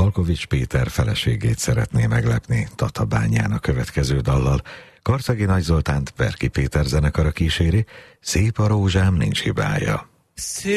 Valkovics Péter feleségét szeretné meglepni Tatabányán a következő dallal. Karcagi Nagy Zoltánt Berki Péter zenekara kíséri, Szép a rózsám, nincs hibája.